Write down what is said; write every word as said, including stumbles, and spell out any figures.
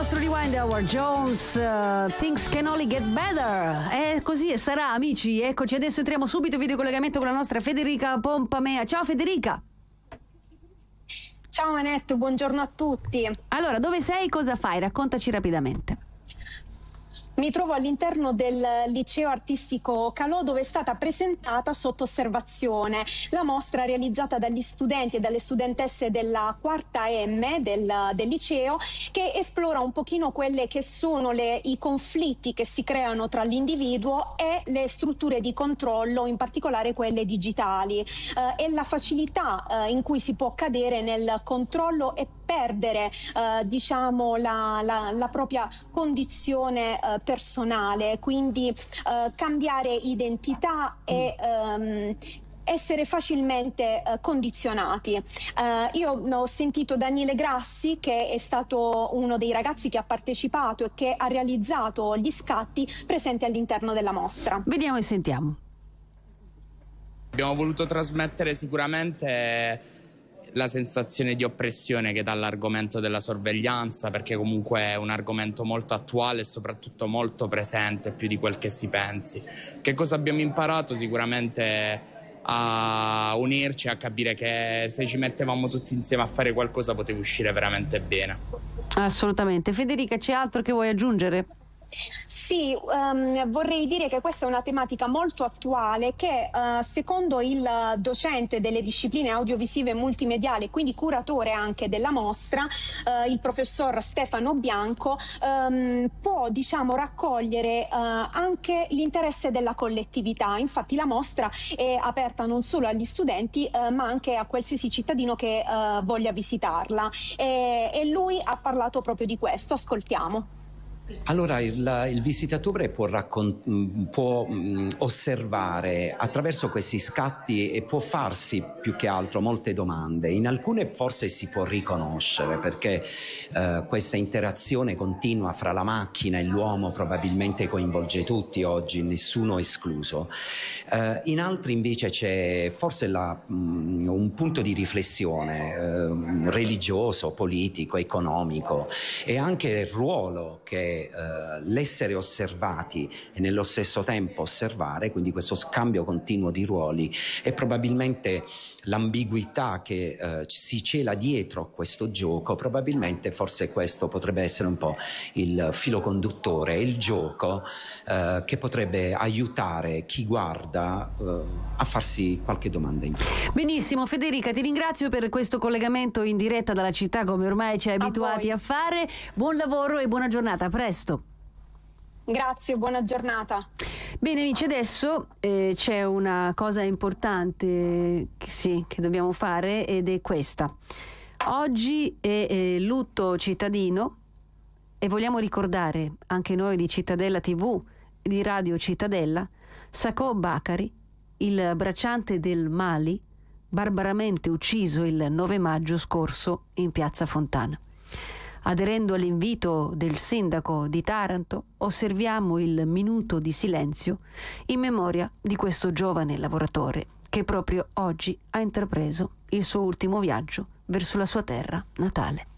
nostro Rewind Howard Jones, uh, Things Can Only Get Better. È così e sarà, amici. Eccoci, adesso entriamo subito in videocollegamento con la nostra Federica Pompamea. Ciao Federica. Ciao Annette, buongiorno a tutti. Allora, dove sei? Cosa fai? Raccontaci rapidamente. Mi trovo all'interno del liceo artistico Calò, dove è stata presentata sotto osservazione la mostra realizzata dagli studenti e dalle studentesse della quarta M del, del liceo, che esplora un pochino quelle che sono le, i conflitti che si creano tra l'individuo e le strutture di controllo, in particolare quelle digitali, eh, e la facilità eh, in cui si può cadere nel controllo e perdere eh, diciamo la, la, la propria condizione eh, personale, quindi eh, cambiare identità e ehm, essere facilmente eh, condizionati. Eh, io ho sentito Daniele Grassi, che è stato uno dei ragazzi che ha partecipato e che ha realizzato gli scatti presenti all'interno della mostra. Vediamo e sentiamo. Abbiamo voluto trasmettere sicuramente la sensazione di oppressione che dà l'argomento della sorveglianza, perché comunque è un argomento molto attuale e soprattutto molto presente, più di quel che si pensi. Che cosa abbiamo imparato? Sicuramente a unirci, a capire che se ci mettevamo tutti insieme a fare qualcosa poteva uscire veramente bene. Assolutamente. Federica, c'è altro che vuoi aggiungere? Sì, um, vorrei dire che questa è una tematica molto attuale che uh, secondo il docente delle discipline audiovisive e multimediali, quindi curatore anche della mostra, uh, il professor Stefano Bianco, um, può diciamo raccogliere uh, anche l'interesse della collettività. Infatti la mostra è aperta non solo agli studenti uh, ma anche a qualsiasi cittadino che uh, voglia visitarla, e, e lui ha parlato proprio di questo. Ascoltiamo. Allora il, il visitatore può, raccon- può mh, osservare attraverso questi scatti e può farsi più che altro molte domande. In alcune forse si può riconoscere, perché eh, questa interazione continua fra la macchina e l'uomo probabilmente coinvolge tutti oggi, nessuno escluso. Eh, in altri invece c'è forse la, mh, un punto di riflessione eh, religioso, politico, economico, e anche il ruolo che Uh, l'essere osservati e nello stesso tempo osservare, quindi questo scambio continuo di ruoli, e probabilmente l'ambiguità che uh, si cela dietro a questo gioco. Probabilmente forse questo potrebbe essere un po' il filo conduttore, il gioco uh, che potrebbe aiutare chi guarda uh, a farsi qualche domanda in più. Benissimo Federica, ti ringrazio per questo collegamento in diretta dalla città, come ormai ci hai abituati a, a fare. Buon lavoro e buona giornata, a presto. Grazie, buona giornata. Bene amici, adesso eh, c'è una cosa importante che, sì, che dobbiamo fare, ed è questa. Oggi è eh, lutto cittadino e vogliamo ricordare anche noi di Cittadella tivù, di Radio Cittadella, Sacco Bakari, il bracciante del Mali, barbaramente ucciso il nove maggio scorso in piazza Fontana. Aderendo all'invito del sindaco di Taranto, osserviamo il minuto di silenzio in memoria di questo giovane lavoratore che proprio oggi ha intrapreso il suo ultimo viaggio verso la sua terra natale.